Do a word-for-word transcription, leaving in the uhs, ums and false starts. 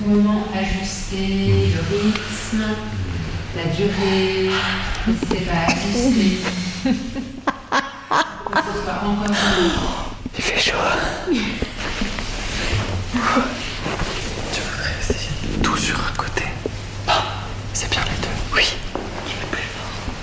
moment ajuster le rythme, la durée, n'hésitez pas à ajuster. Que ce soit encore mieux. Il fait chaud.